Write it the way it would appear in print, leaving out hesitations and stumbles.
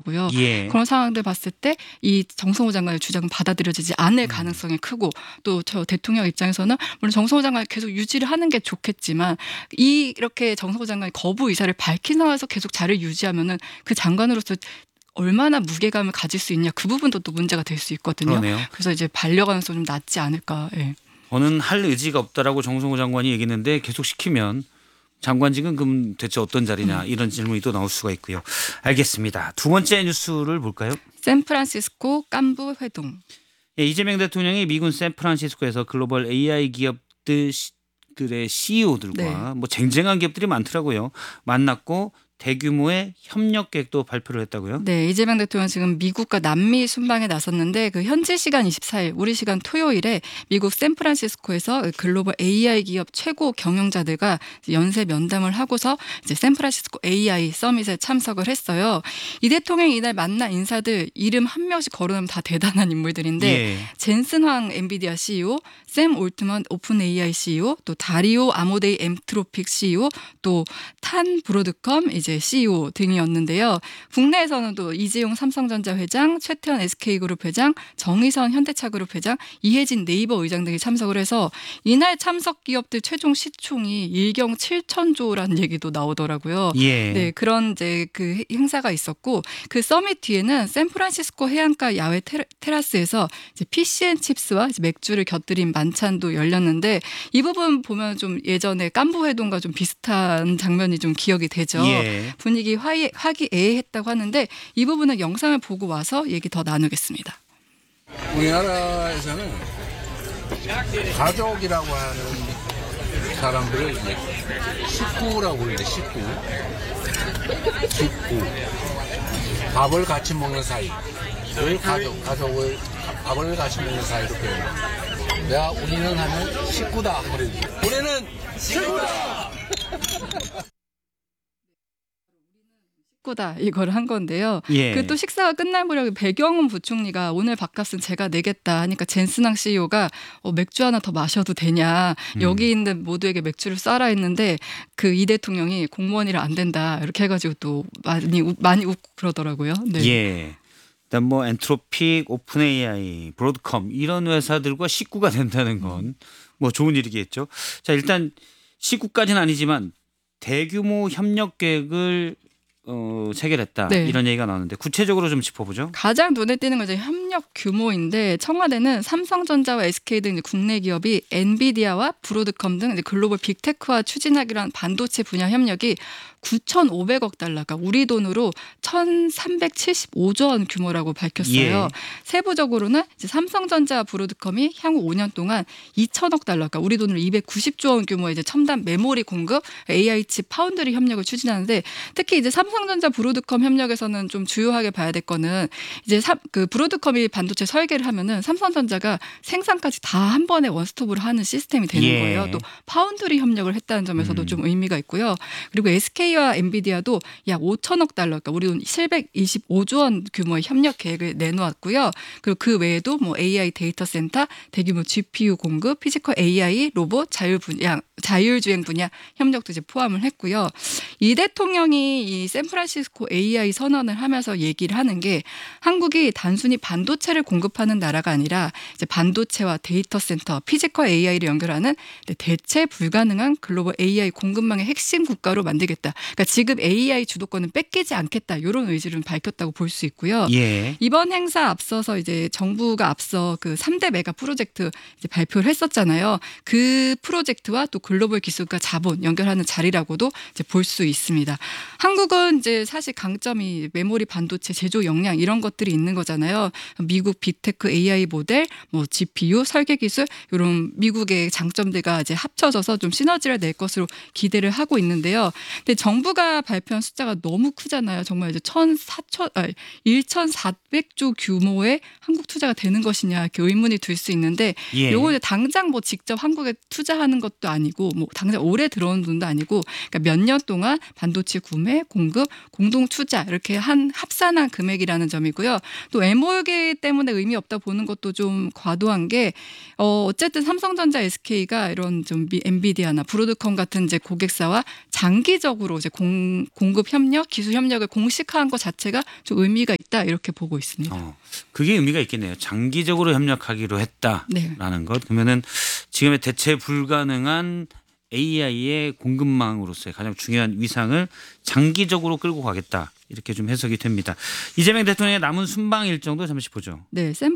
있더라고요. 예. 그런 상황들 봤을 때 이 정성호 장관의 주장은 받아들여지지 않을 가능성이 크고 또 저 대통령 입장에서는 물론 정성호 장관이 계속 유지를 하는 게 좋겠지만 이렇게 정성호 장관이 거부 의사를 밝힌 상황에서 계속 자리를 유지하면은 그 장관으로서 얼마나 무게감을 가질 수 있냐 그 부분도 또 문제가 될 수 있거든요. 그러네요. 그래서 이제 반려 가능성이 좀 낮지 않을까. 예. 저는 할 의지가 없다라고 정성호 장관이 얘기했는데 계속 시키면 장관직은 그럼 대체 어떤 자리냐 이런 질문이 또 나올 수가 있고요. 알겠습니다. 두 번째 뉴스를 볼까요? 샌프란시스코 깐부 회동. 예, 이재명 대통령이 미군 샌프란시스코에서 글로벌 AI 기업들의 CEO들과 네. 뭐 쟁쟁한 기업들이 많더라고요. 만났고 대규모의 협력 계획도 발표를 했다고요? 네, 이재명 대통령 지금 미국과 남미 순방에 나섰는데 그 현지 시간 24일, 우리 시간 토요일에 미국 샌프란시스코에서 글로벌 AI 기업 최고 경영자들과 연쇄 면담을 하고서 이제 샌프란시스코 AI 서밋에 참석을 했어요. 이 대통령이 이날 만난 인사들 이름 한 명씩 거론하면 다 대단한 인물들인데 예. 젠슨 황 엔비디아 CEO, 샘 올트먼 오픈 AI CEO, 또 다리오 아모데이 엠트로픽 CEO, 또 탄 브로드컴 이제 CEO 등이었는데요. 국내에서는 또 이재용 삼성전자 회장, 최태원 SK그룹 회장, 정의선 현대차그룹 회장, 이혜진 네이버 의장 등이 참석을 해서 이날 참석 기업들 최종 시총이 일경 7천조라는 얘기도 나오더라고요. 예. 네, 그런 이제 그 행사가 있었고 그 서밋 뒤에는 샌프란시스코 해안가 야외 테라스에서 이제 피시앤칩스와 이제 맥주를 곁들인 만찬도 열렸는데 이 부분 보면 좀 예전에 깐부 회동과 좀 비슷한 장면이 좀 기억이 되죠. 예. 분위기 화기애애했다고 하는데 이 부분은 영상을 보고 와서 얘기 더 나누겠습니다. 우리나라에서는 가족이라고 하는 사람들을 이제 식구라고 부르는데 식구 밥을 같이 먹는 사이를 가족을 밥을 같이 먹는 사이로 표현합니다. 우리는 하면 식구다. 우리는 식구다. 다 이걸 한 건데요. 예. 그 또 식사가 끝날 무렵에 배경훈 부총리가 오늘 밥값은 제가 내겠다 하니까 젠슨왕 CEO가 맥주 하나 더 마셔도 되냐. 여기 있는 모두에게 맥주를 쏴라 했는데 그 이 대통령이 공무원이라 안 된다 이렇게 해가지고 또 많이 웃고 그러더라고요. 네. 예. 일단 뭐 엔트로픽, 오픈 AI, 브로드컴 이런 회사들과 식구가 된다는 건 뭐 좋은 일이겠죠. 자, 일단 식구까지는 아니지만 대규모 협력 계획을 체결했다. 네. 이런 얘기가 나오는데 구체적으로 좀 짚어보죠. 가장 눈에 띄는 건 이제 협력 규모인데 청와대는 삼성전자와 SK 등 이제 국내 기업이 엔비디아와 브로드컴 등 이제 글로벌 빅테크화 추진하기로 한 반도체 분야 협력이 9,500억 달러, 그러니까 우리 돈으로 1,375조 원 규모라고 밝혔어요. 예. 세부적으로는 이제 삼성전자와 브로드컴이 향후 5년 동안 2,000억 달러, 그러니까 우리 돈으로 290조 원 규모의 이제 첨단 메모리 공급, AI 칩 파운드리 협력을 추진하는데 특히 이제 삼성전자 브로드컴 협력에서는 좀 주요하게 봐야 될 거는 이제 그 브로드컴이 반도체 설계를 하면은 삼성전자가 생산까지 다 한 번에 원스톱으로 하는 시스템이 되는 예. 거예요. 또 파운드리 협력을 했다는 점에서도 좀 의미가 있고요. 그리고 SK와 엔비디아도 약 5천억 달러, 그러니까 우리 돈 725조 원 규모의 협력 계획을 내놓았고요. 그리고 그 외에도 뭐 AI 데이터 센터, 대규모 GPU 공급, 피지컬 AI, 로봇, 자율주행 분야 협력도 이제 포함을 했고요. 이 대통령이 이 샌프란시스코 AI 선언을 하면서 얘기를 하는 게 한국이 단순히 반도체를 공급하는 나라가 아니라 이제 반도체와 데이터 센터, 피지컬 AI를 연결하는 대체 불가능한 글로벌 AI 공급망의 핵심 국가로 만들겠다. 그러니까 지금 AI 주도권은 뺏기지 않겠다. 이런 의지를 밝혔다고 볼 수 있고요. 예. 이번 행사 앞서서 이제 정부가 앞서 그 3대 메가 프로젝트 이제 발표를 했었잖아요. 그 프로젝트와 또 글로벌 기술과 자본 연결하는 자리라고도 이제 볼 수 있습니다. 한국은 이제 사실 강점이 메모리 반도체 제조 역량 이런 것들이 있는 거잖아요. 미국 빅테크 AI 모델, 뭐 GPU 설계 기술 이런 미국의 장점들과 이제 합쳐져서 좀 시너지를 낼 것으로 기대를 하고 있는데요. 근데 정부가 발표한 숫자가 너무 크잖아요. 정말 이제 1,400조 규모의 한국 투자가 되는 것이냐 이렇게 의문이 들 수 있는데 예. 요거 이제 당장 뭐 직접 한국에 투자하는 것도 아니고 뭐 당장 올해 들어오는 돈도 아니고 그러니까 몇 년 동안 반도체 구매, 공급, 공동 투자 이렇게 한 합산한 금액이라는 점이고요. 또 MOU 때문에 의미 없다 보는 것도 좀 과도한 게 어쨌든 삼성전자, SK가 이런 좀 엔비디아나 브로드컴 같은 이제 고객사와 장기적으로 장기적으로 이제 공급 협력, 기술 협력을 공식화한 것 자체가 좀 의미가 있다 이렇게 보고 있습니다. 그게 의미가 있겠네요. 장기적으로 협력하기로 했다라는 것. 그러면은 지금의 대체 불가능한 AI의 공급망으로서의 가장 중요한 위상을 장기적으로 끌고 가겠다. 이렇게 좀 해석이 됩니다. 이재명 대통령의 남은 순방 일정도 잠시 보죠. 네,